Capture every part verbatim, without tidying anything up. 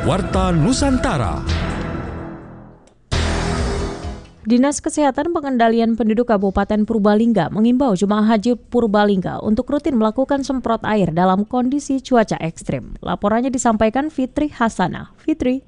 Warta Nusantara. Dinas Kesehatan Pengendalian Penduduk Kabupaten Purbalingga mengimbau jemaah haji Purbalingga untuk rutin melakukan semprot air dalam kondisi cuaca ekstrim. Laporannya disampaikan Fitri Hasanah. Fitri.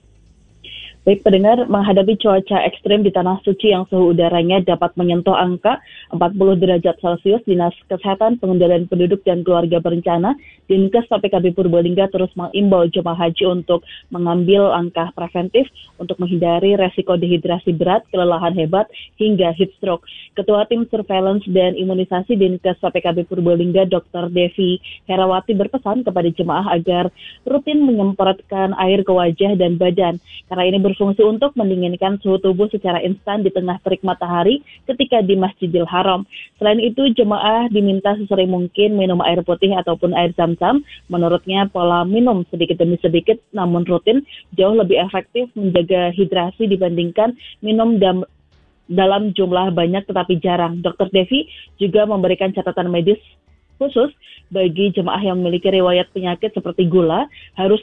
Baik pendengar, menghadapi cuaca ekstrim di Tanah Suci yang suhu udaranya dapat menyentuh angka empat puluh derajat Celcius, Dinas Kesehatan Pengendalian Penduduk dan Keluarga Berencana Dinkes P P K B Purbalingga terus mengimbau jemaah haji untuk mengambil langkah preventif untuk menghindari resiko dehidrasi berat, kelelahan hebat, hingga heat stroke. Ketua Tim Surveillance dan Imunisasi Dinkes P P K B Purbalingga Doktor Devi Herawati berpesan kepada jemaah agar rutin menyemprotkan air ke wajah dan badan, karena ini berfungsi untuk mendinginkan suhu tubuh secara instan di tengah terik matahari ketika di Masjidil Haram. Selain itu, jemaah diminta sesering mungkin minum air putih ataupun air zam-zam. Menurutnya, pola minum sedikit demi sedikit namun rutin jauh lebih efektif menjaga hidrasi dibandingkan minum dam- dalam jumlah banyak tetapi jarang. Doktor Devi juga memberikan catatan medis khusus bagi jemaah yang memiliki riwayat penyakit seperti gula, harus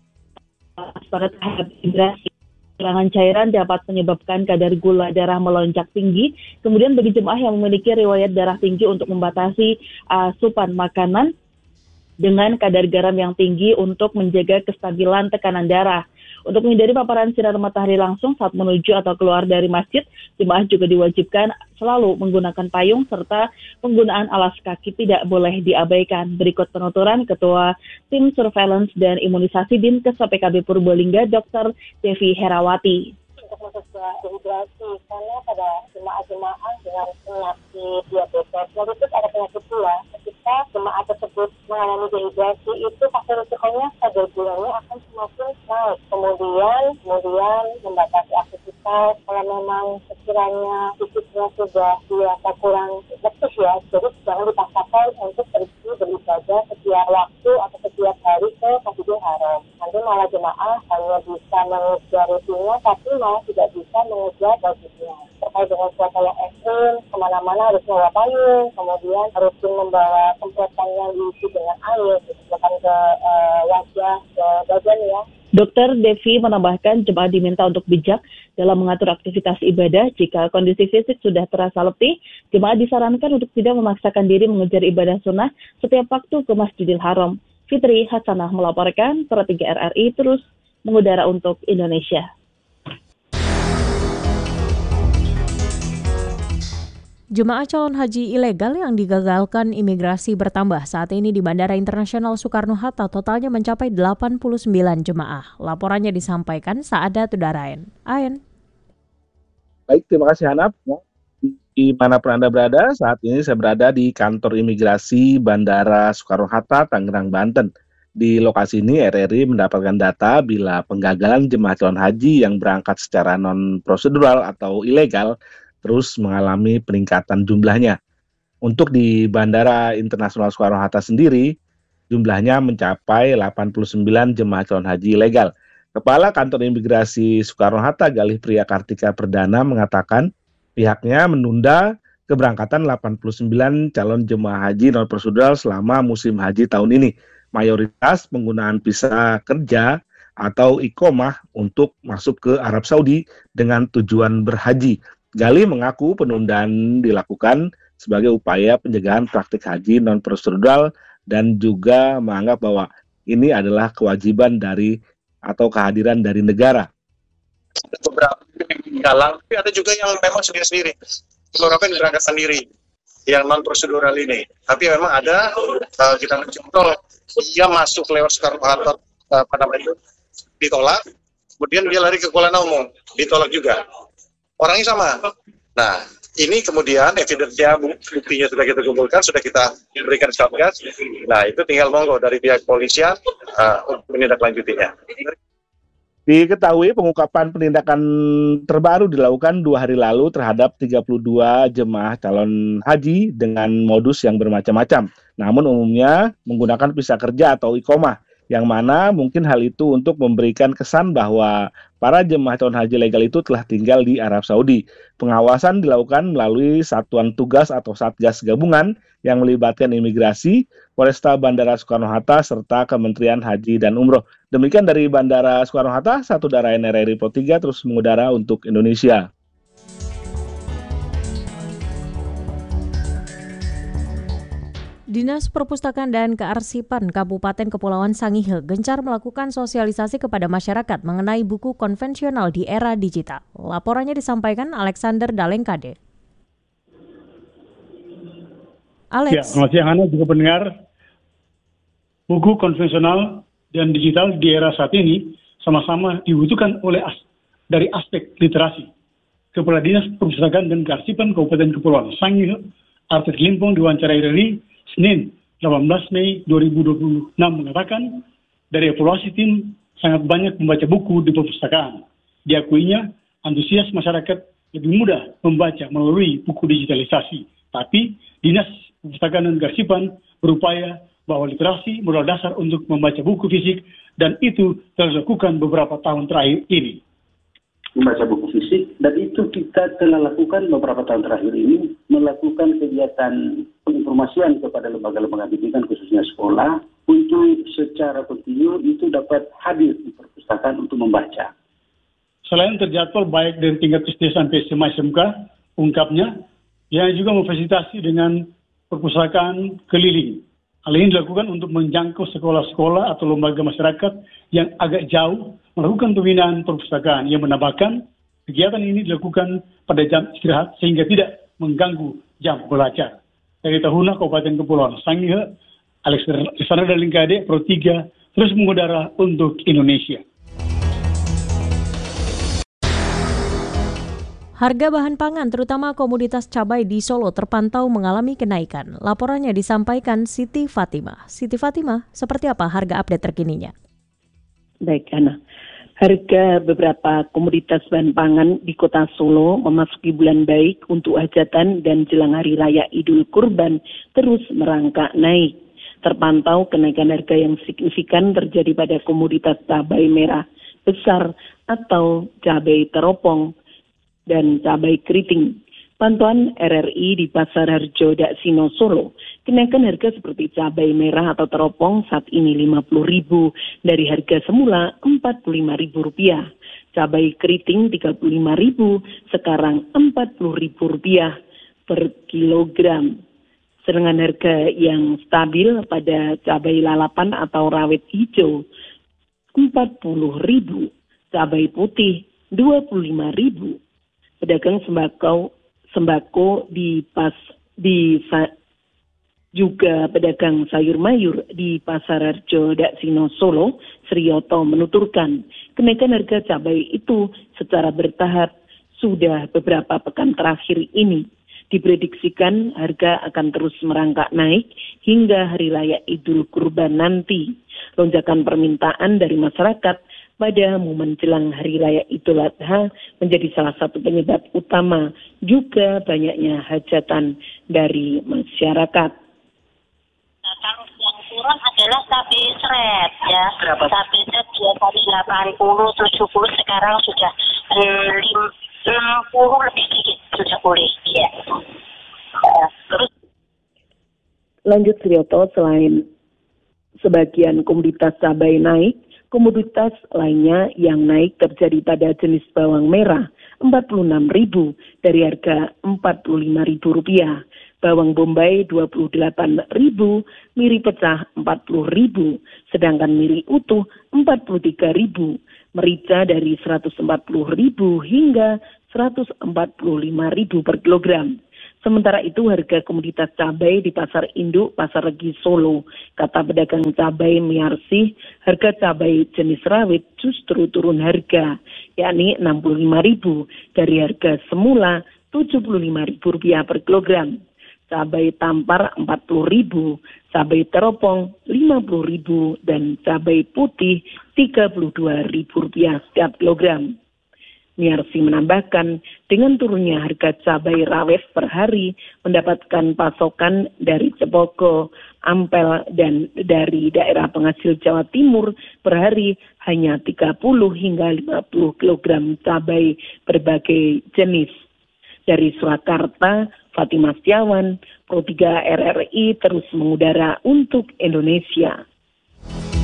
ekstra terhadap hidrasi. Kekurangan cairan dapat menyebabkan kadar gula darah melonjak tinggi. Kemudian bagi jemaah yang memiliki riwayat darah tinggi untuk membatasi asupan makanan dengan kadar garam yang tinggi untuk menjaga kestabilan tekanan darah. Untuk menghindari paparan sinar matahari langsung saat menuju atau keluar dari masjid, jemaah juga diwajibkan selalu menggunakan payung serta penggunaan alas kaki tidak boleh diabaikan. Berikut penuturan Ketua Tim Surveillance dan Imunisasi Dinkes P P K B Purbalingga Doktor Devi Herawati. Untuk mencegah dehidrasi, karena pada jemaah-jemaah dengan penyakit diabetes, diabetes ada penyakit gula, ketika jemaah tersebut mengalami dehidrasi, itu faktor risikonya kadar gulanya akan semakin naik. Kemudian, kemudian membatasi aktivitas, kalau memang sekiranya fisiknya sudah dirasa kurang letih ya, jadi jangan dipaksakan untuk pergi beribadah setiap waktu atau setiap hari ke Masjidil Haram. Nanti malah jemaah hanya bisa mengejar rutinnya, tapi malah tidak bisa mengejar wajibnya. Terkait dengan cuaca yang ekstrim, kemana-mana harus membawa payung, kemudian rutin membawa semprotan yang diisi dengan air, disemprotkan ke uh, wajah, ke badan ya. Dokter Devi menambahkan jemaah diminta untuk bijak dalam mengatur aktivitas ibadah. Jika kondisi fisik sudah terasa letih, jemaah disarankan untuk tidak memaksakan diri mengejar ibadah sunnah setiap waktu ke Masjidil Haram. Fitri Hasanah melaporkan, Pro tiga R R I terus mengudara untuk Indonesia. Jemaah calon haji ilegal yang digagalkan imigrasi bertambah saat ini di Bandara Internasional Soekarno-Hatta, totalnya mencapai delapan puluh sembilan jemaah. Laporannya disampaikan Saada Tudarain. Ayen. Baik, terima kasih Hanap. Di manapun Anda berada, saat ini saya berada di kantor imigrasi Bandara Soekarno-Hatta, Tangerang, Banten. Di lokasi ini R R I mendapatkan data bila penggagalan jemaah calon haji yang berangkat secara non-prosedural atau ilegal terus mengalami peningkatan jumlahnya. Untuk di Bandara Internasional Soekarno-Hatta sendiri, jumlahnya mencapai delapan puluh sembilan jemaah calon haji ilegal. Kepala Kantor Imigrasi Soekarno-Hatta, Galih Priya Kartika Perdana, mengatakan pihaknya menunda keberangkatan delapan puluh sembilan calon jemaah haji non-prosedural selama musim haji tahun ini. Mayoritas penggunaan visa kerja atau iqomah untuk masuk ke Arab Saudi dengan tujuan berhaji. Galih mengaku penundaan dilakukan sebagai upaya pencegahan praktik haji non-prosedural dan juga menganggap bahwa ini adalah kewajiban dari atau kehadiran dari negara. Beberapa yang galang, tapi ada juga yang memang sendiri-sendiri. Beberapa yang berangkat sendiri, yang non-prosedural ini. Tapi memang ada, uh, kita mencontoh, dia masuk lewat Soekarno-Hatta, uh, apa namanya itu, ditolak, kemudian dia lari ke Kuala Namu, ditolak juga. Orangnya sama. Nah, ini kemudian evidence-nya, buktinya sudah kita kumpulkan, sudah kita berikan Satgas. Nah, itu tinggal monggo dari pihak polisian uh, untuk menindaklanjutinya. Diketahui pengungkapan penindakan terbaru dilakukan dua hari lalu terhadap tiga puluh dua jemaah calon haji dengan modus yang bermacam-macam. Namun umumnya menggunakan visa kerja atau iqomah, yang mana mungkin hal itu untuk memberikan kesan bahwa para jemaah calon haji legal itu telah tinggal di Arab Saudi. Pengawasan dilakukan melalui Satuan Tugas atau Satgas Gabungan yang melibatkan imigrasi, Polresta Bandara Soekarno-Hatta, serta Kementerian Haji dan Umroh. Demikian dari Bandara Soekarno-Hatta, satu darah N R I Pro tiga terus mengudara untuk Indonesia. Dinas Perpustakaan dan Kearsipan Kabupaten Kepulauan Sangihe gencar melakukan sosialisasi kepada masyarakat mengenai buku konvensional di era digital. Laporannya disampaikan Alexander Dalengkade. Alex. Ya, selamat siang Hana, juga pendengar. Buku konvensional dan digital di era saat ini sama-sama dibutuhkan oleh as- dari aspek literasi. Kepala Dinas Perpustakaan dan Kearsipan Kabupaten Kepulauan Sangihe, Arthur Limpong, diwawancara R R I Senin delapan belas Mei dua ribu dua puluh enam mengatakan dari evaluasi tim sangat banyak membaca buku di perpustakaan. Diakuinya antusias masyarakat lebih mudah membaca melalui buku digitalisasi. Tapi Dinas Perpustakaan dan Kearsipan berupaya bahwa literasi modal dasar untuk membaca buku fisik dan itu telah dilakukan beberapa tahun terakhir ini. Membaca buku fisik, dan itu kita telah lakukan beberapa tahun terakhir ini, melakukan kegiatan penginformasian kepada lembaga-lembaga pendidikan khususnya sekolah untuk secara kontinu itu dapat hadir di perpustakaan untuk membaca. Selain terjadwal baik dari tingkat S D sampai S M A S M K, ungkapnya, yang juga memfasilitasi dengan perpustakaan keliling. Hal ini dilakukan untuk menjangkau sekolah-sekolah atau lembaga masyarakat yang agak jauh melakukan pembinaan perpustakaan. Yang menambahkan kegiatan ini dilakukan pada jam istirahat sehingga tidak mengganggu jam belajar. Dari Tahuna, Kabupaten Kepulauan Sangihe, Alexander Dalengkade, Pro tiga, terus mengudara untuk Indonesia. Harga bahan pangan terutama komoditas cabai di Solo terpantau mengalami kenaikan. Laporannya disampaikan Siti Fatimah. Siti Fatimah, seperti apa harga update terkininya? Baik, Ana. Harga beberapa komoditas bahan pangan di Kota Solo memasuki bulan baik untuk hajatan dan jelang Hari Raya Idul Kurban terus merangkak naik. Terpantau kenaikan harga yang signifikan terjadi pada komoditas cabai merah besar atau cabai teropong dan cabai keriting. Pantauan R R I di Pasar Harjo Daksino Solo, kenaikan harga seperti cabai merah atau teropong saat ini lima puluh ribu dari harga semula empat puluh lima ribu rupiah. Cabai keriting tiga puluh lima ribu, sekarang empat puluh ribu rupiah per kilogram. Sedangkan harga yang stabil pada cabai lalapan atau rawit hijau empat puluh ribu, cabai putih dua puluh lima ribu. Pedagang sembako sembako di pas di juga pedagang sayur mayur di Pasar Harjo Daksino Solo, Sriyoto menuturkan kenaikan harga cabai itu secara bertahap sudah beberapa pekan terakhir ini. Diprediksikan harga akan terus merangkak naik hingga Hari Raya Idul Kurban nanti. Lonjakan permintaan dari masyarakat pada momen jelang Hari Raya Idul Adha menjadi salah satu penyebab utama juga banyaknya hajatan dari masyarakat. Nah, kalau yang turun adalah cabai seret ya. Berapa? Cabai seret biasanya delapan puluh, tujuh puluh, sekarang sudah eh, enam puluh lebih sedikit sudah boleh. Ya. Uh, terus Lanjut Sriyoto, selain sebagian komoditas cabai naik, komoditas lainnya yang naik terjadi pada jenis bawang merah empat puluh enam ribu dari harga empat puluh lima ribu rupiah, bawang bombay dua puluh delapan ribu, miri pecah empat puluh ribu, sedangkan miri utuh empat puluh tiga ribu, merica dari seratus empat puluh ribu hingga seratus empat puluh lima ribu per kilogram. Sementara itu harga komoditas cabai di Pasar Induk Pasar Regi Solo, kata pedagang cabai Miarsih, harga cabai jenis rawit justru turun harga, yakni enam puluh lima ribu dari harga semula tujuh puluh lima ribu rupiah per kilogram. Cabai tampar empat puluh ribu, cabai teropong lima puluh ribu, dan cabai putih tiga puluh dua ribu rupiah setiap kilogram. Miarsi menambahkan, dengan turunnya harga cabai rawit per hari, mendapatkan pasokan dari Ceboko, Ampel, dan dari daerah penghasil Jawa Timur per hari hanya tiga puluh hingga lima puluh kilogram cabai berbagai jenis. Dari Surakarta, Fatimah Setiawan, Pro tiga R R I terus mengudara untuk Indonesia.